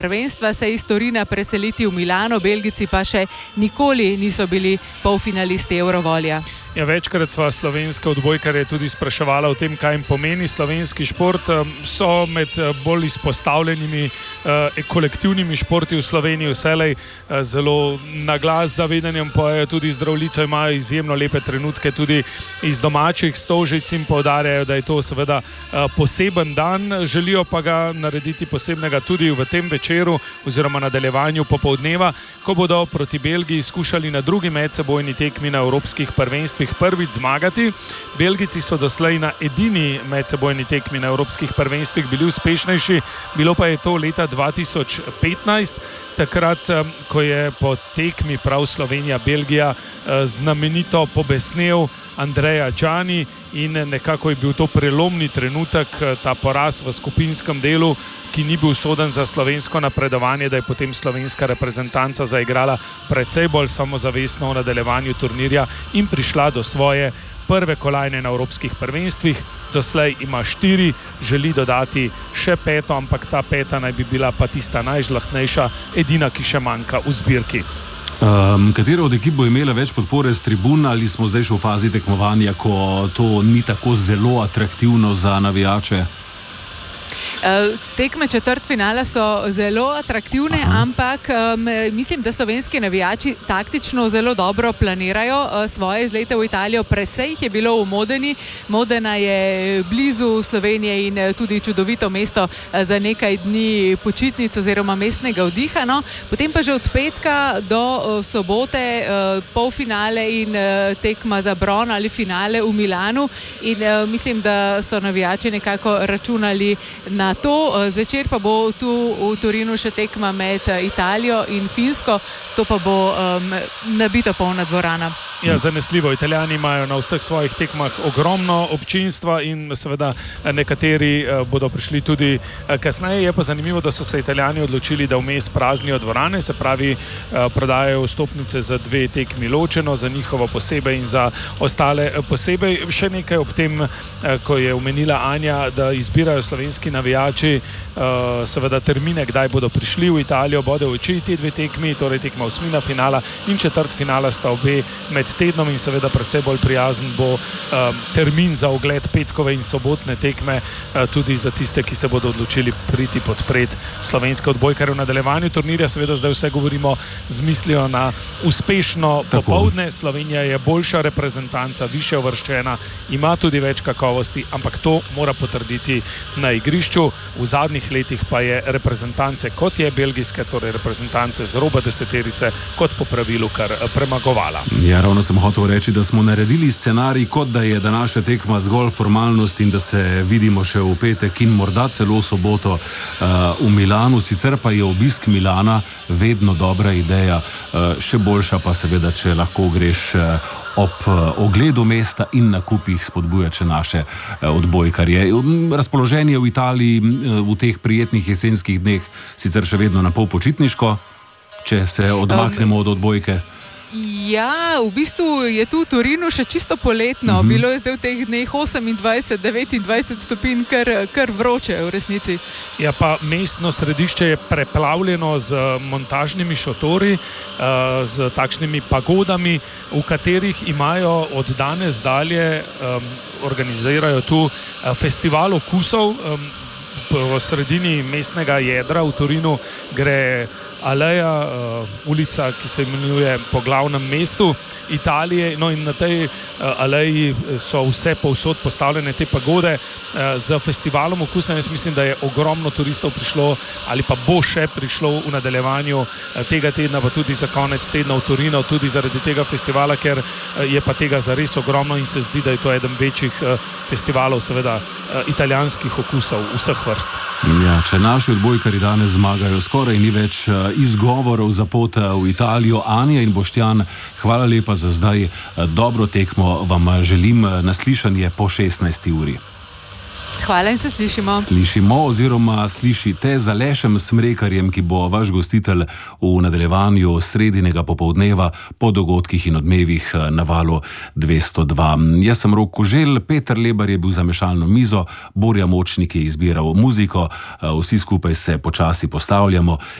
prvenstva se iz Torina preseliti v Milano, Belgijci pa še nikoli niso bili polfinalisti Eurovolja. Ja, večkrat sva slovenske odbojkarje tudi spraševala o tem, kaj jim pomeni slovenski šport. So med bolj izpostavljenimi kolektivnimi športi v Sloveniji vselej zelo na glas zavedanjem pojejo, tudi Zdravljico imajo izjemno lepe trenutke tudi iz domačih stožic in poudarjajo, da je to seveda poseben dan. Želijo pa ga narediti posebnega tudi v tem večeru oziroma nadaljevanju popoldneva, ko bodo proti Belgiji skušali na drugi medsebojni tekmi na evropskih prvenstvih prvič zmagati. Belgijci so doslej na edini medsebojni tekmi na evropskih prvenstvih bili uspešnejši, bilo pa je to leta 2015, takrat, ko je po tekmi prav Slovenija-Belgija znamenito pobesnel Andreja Gianni in nekako je bil to prelomni trenutek, ta poraz v skupinskem delu, ki ni bil usoden za slovensko napredovanje, da je potem slovenska reprezentanca zaigrala precej bolj samozavestno v nadaljevanju turnirja in prišla do svoje prve kolajne na evropskih prvenstvih. Doslej ima 4, želi dodati še 5, ampak ta 5 naj bi bila pa tista najžlahtnejša, edina, ki še manjka v zbirki. Katera od ekip bo imela več podpore z tribun, ali smo zdaj še v fazi tekmovanja, ko to ni tako zelo atraktivno za navijače? Tekme četrtfinala so zelo atraktivne, ampak mislim, da slovenski navijači taktično zelo dobro planirajo svoje izlete v Italijo. Precej jih je bilo v Modeni. Modena je blizu Slovenije in tudi čudovito mesto za nekaj dni počitnic oziroma mestnega vdiha. No. Potem pa že od petka do sobote polfinale in tekma za bron ali finale v Milanu in mislim, da so navijači nekako računali na to. Zvečer pa bo tu v Torinu še tekma med Italijo in Finsko, to pa bo nabito polna dvorana. Ja, zanesljivo. Italijani imajo na vseh svojih tekmah ogromno občinstva in seveda nekateri bodo prišli tudi kasneje. Je pa zanimivo, da so se Italijani odločili, da vmes praznijo dvorane, se pravi prodajajo vstopnice za 2 tekmi ločeno, za njihovo posebej in za ostale posebej. Še nekaj ob tem, ko je omenila Anja, da izbirajo slovenski navijači seveda termine, kdaj bodo prišli v Italijo, bode v oči te 2 tekmi, torej tekma osmina finala in četrtfinala sta obe med tednom in seveda predvsej bolj prijazen bo termin za ogled petkove in sobotne tekme tudi za tiste, ki se bodo odločili priti podpreti slovenske odbojkarje v nadaljevanju turnirja. Seveda zdaj vse govorimo z mislijo na uspešno popoldne. Slovenija je boljša reprezentanca, više uvrščena, ima tudi več kakovosti, ampak to mora potrditi na igrišču. V zadnjih letih pa je reprezentance, kot je belgijske, torej reprezentance z roba deseterice, kot po pravilu kar premagovala. Ja, ravno sem hotel reči, da smo naredili scenarij, kot da je današnja tekma zgolj formalnost in da se vidimo še v petek in morda celo v soboto v Milanu. Sicer pa je obisk Milana vedno dobra ideja, še boljša pa seveda, če lahko greš ob ogledu mesta in nakupih spodbujače naše odbojkarje. Razpoloženje v Italiji v teh prijetnih jesenskih dneh sicer še vedno na pol počitniško, če se odmaknemo od odbojke. Ja, v bistvu je tu v Torinu še čisto poletno. Bilo je zdaj v teh dneh 28-29 stopinj, kar vroče v resnici. Ja, pa mestno središče je preplavljeno z montažnimi šotori, z takšnimi pagodami, v katerih imajo od danes dalje, organizirajo tu festival okusov. V sredini mestnega jedra v Torinu gre aleja, ulica, ki se imenuje po glavnem mestu Italije, no in na tej aleji so vse povsod postavljene te pagode z festivalom okusa. Jaz mislim, da je ogromno turistov prišlo ali pa bo še prišlo v nadaljevanju tega tedna, pa tudi za konec tedna v Torino, tudi zaradi tega festivala, ker je pa tega zares ogromno in se zdi, da je to eden večjih festivalov seveda italijanskih okusov vseh vrst. Ja, če naši odbojkari danes zmagajo, skoraj ni več izgovorov za pot v Italijo. Anja in Boštjan, hvala lepa za zdaj. Dobro tekmo vam želim, naslišanje po 16. uri. Hvala in se slišimo. Slišimo oziroma slišite z Alešem Smrekarjem, ki bo vaš gostitelj v nadaljevanju sredinega popoldneva po dogodkih in odmevih na Valu 202. Jaz sem Rok Koželj, Peter Lebar je bil za mešalno mizo, Borja Močnik je izbiral muziko, vsi skupaj se počasi postavljamo